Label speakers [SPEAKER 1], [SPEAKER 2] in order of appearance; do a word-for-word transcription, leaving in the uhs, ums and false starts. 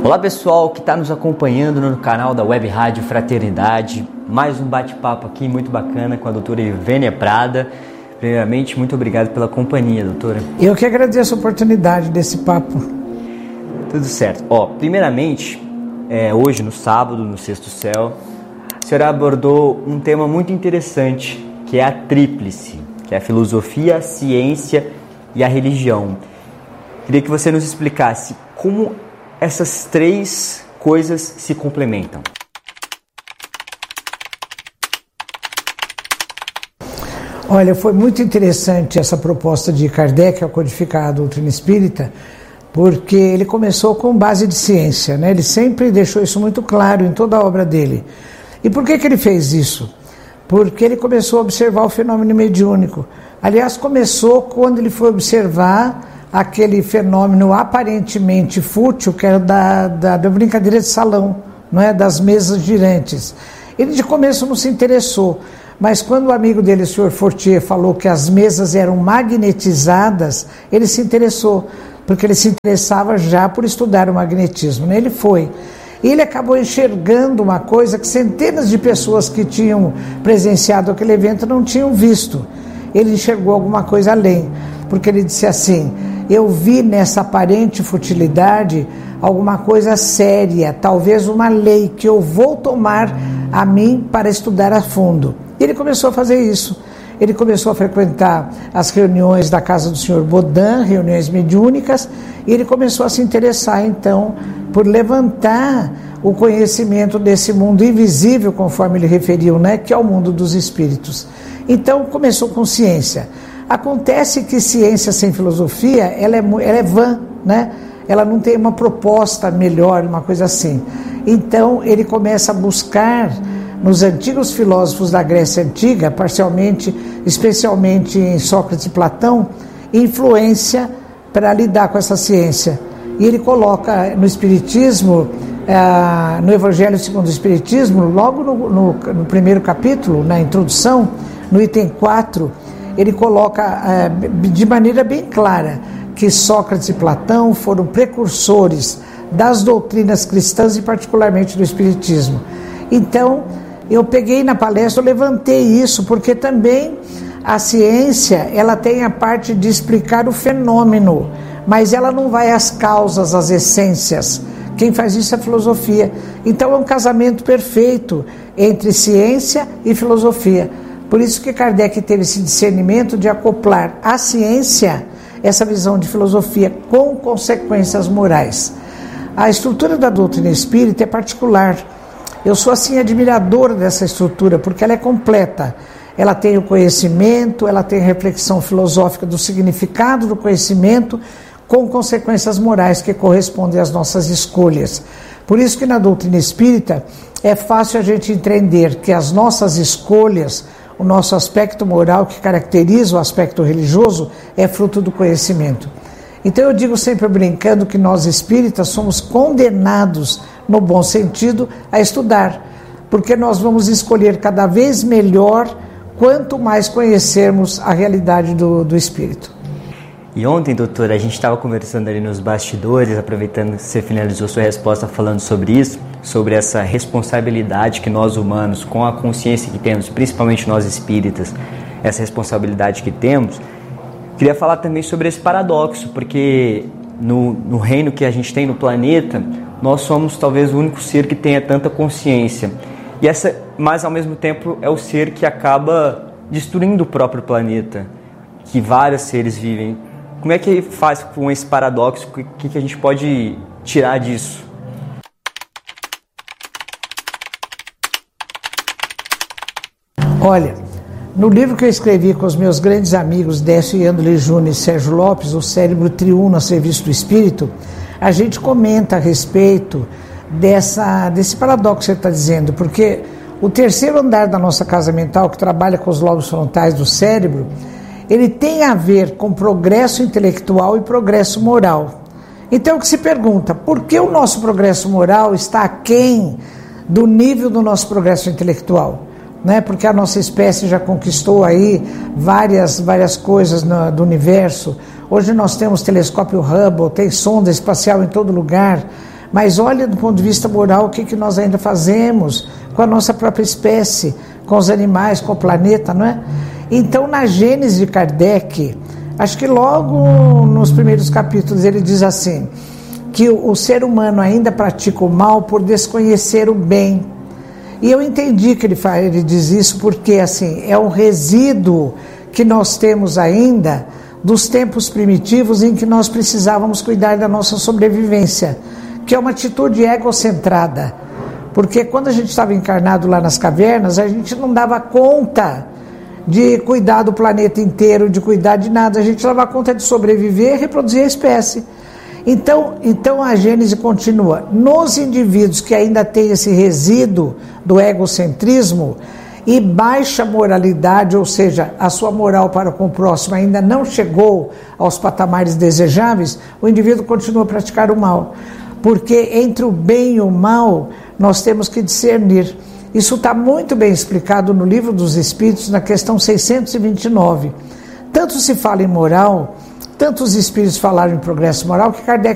[SPEAKER 1] Olá pessoal que está nos acompanhando no canal da Web Rádio Fraternidade, mais um bate-papo aqui muito bacana com a doutora Ivênia Prada. Primeiramente, muito obrigado pela companhia, doutora.
[SPEAKER 2] Eu que agradeço a oportunidade desse papo.
[SPEAKER 1] Tudo certo. Ó, primeiramente, é, hoje no sábado, no Sexto Céu, a senhora abordou um tema muito interessante, que é a tríplice, que é a filosofia, a ciência e a religião. Queria que você nos explicasse como essas três coisas se complementam.
[SPEAKER 2] Olha, foi muito interessante essa proposta de Kardec ao codificar a doutrina espírita, porque ele começou com base de ciência, né? Ele sempre deixou isso muito claro em toda a obra dele. E por que que ele fez isso? Porque ele começou a observar o fenômeno mediúnico. Aliás, começou quando ele foi observar aquele fenômeno aparentemente fútil, que era da, da, da brincadeira de salão, não é? Das mesas girantes. Ele de começo não se interessou, mas quando o amigo dele, o senhor Fortier, falou que as mesas eram magnetizadas, ele se interessou, porque ele se interessava já por estudar o magnetismo, né? Ele foi. E ele acabou enxergando uma coisa que centenas de pessoas que tinham presenciado aquele evento não tinham visto. Ele enxergou alguma coisa além, porque ele disse assim: eu vi nessa aparente futilidade alguma coisa séria, talvez uma lei que eu vou tomar a mim para estudar a fundo. E ele começou a fazer isso. Ele começou a frequentar as reuniões da casa do senhor Baudin, reuniões mediúnicas, e ele começou a se interessar, então, por levantar o conhecimento desse mundo invisível, conforme ele referiu, né, que é o mundo dos espíritos. Então, começou com ciência. Acontece que ciência sem filosofia, ela é, ela é vã, né? Ela não tem uma proposta melhor, uma coisa assim. Então, ele começa a buscar nos antigos filósofos da Grécia Antiga, parcialmente, especialmente em Sócrates e Platão, influência para lidar com essa ciência. E ele coloca no Espiritismo, eh, no Evangelho segundo o Espiritismo, logo no, no, no primeiro capítulo, na introdução, no item quatro, ele coloca eh, de maneira bem clara que Sócrates e Platão foram precursores das doutrinas cristãs e particularmente do Espiritismo. Então, eu peguei na palestra, eu levantei isso, porque também a ciência, ela tem a parte de explicar o fenômeno, mas ela não vai às causas, às essências. Quem faz isso é a filosofia. Então é um casamento perfeito entre ciência e filosofia. Por isso que Kardec teve esse discernimento de acoplar à ciência essa visão de filosofia com consequências morais. A estrutura da doutrina espírita é particular. Eu sou assim admirador dessa estrutura, porque ela é completa. Ela tem o conhecimento, ela tem a reflexão filosófica do significado do conhecimento, com consequências morais que correspondem às nossas escolhas. Por isso que na doutrina espírita é fácil a gente entender que as nossas escolhas, o nosso aspecto moral que caracteriza o aspecto religioso, é fruto do conhecimento. Então eu digo sempre brincando que nós espíritas somos condenados, no bom sentido, a estudar, porque nós vamos escolher cada vez melhor quanto mais conhecermos a realidade do, do espírito.
[SPEAKER 1] E ontem, doutora, a gente estava conversando ali nos bastidores, aproveitando que você finalizou sua resposta falando sobre isso, sobre essa responsabilidade que nós humanos, com a consciência que temos, principalmente nós espíritas, essa responsabilidade que temos. Queria falar também sobre esse paradoxo, porque no, no reino que a gente tem no planeta, nós somos talvez o único ser que tenha tanta consciência. E essa, mas ao mesmo tempo é o ser que acaba destruindo o próprio planeta, que vários seres vivem. Como é que faz com esse paradoxo? O que, que a gente pode tirar disso?
[SPEAKER 2] Olha, no livro que eu escrevi com os meus grandes amigos Décio Iandoli Júnior e Sérgio Lopes, O Cérebro Triuno a Serviço do Espírito, a gente comenta a respeito dessa, desse paradoxo que você está dizendo, porque o terceiro andar da nossa casa mental, que trabalha com os lobos frontais do cérebro, ele tem a ver com progresso intelectual e progresso moral. Então o que se pergunta, por que o nosso progresso moral está aquém do nível do nosso progresso intelectual? Né? Porque a nossa espécie já conquistou aí várias, várias coisas no, do universo. Hoje nós temos telescópio Hubble, tem sonda espacial em todo lugar, Mas olha do ponto de vista moral o que, que nós ainda fazemos com a nossa própria espécie, com os animais, com o planeta, não é? Então, na Gênese de Kardec, acho que logo nos primeiros capítulos ele diz assim, que o, o ser humano ainda pratica o mal por desconhecer o bem. E eu entendi que ele, faz, ele diz isso porque assim, é um resíduo que nós temos ainda dos tempos primitivos em que nós precisávamos cuidar da nossa sobrevivência, que é uma atitude egocentrada, porque quando a gente estava encarnado lá nas cavernas, a gente não dava conta de cuidar do planeta inteiro, de cuidar de nada, a gente dava conta de sobreviver e reproduzir a espécie. Então, então a Gênese continua, nos indivíduos que ainda têm esse resíduo do egocentrismo e baixa moralidade, ou seja, a sua moral para com o próximo ainda não chegou aos patamares desejáveis, o indivíduo continua a praticar o mal. Porque entre o bem e o mal, nós temos que discernir. Isso está muito bem explicado no Livro dos Espíritos, na questão seiscentos e vinte e nove. Tanto se fala em moral, tanto os Espíritos falaram em progresso moral, que Kardec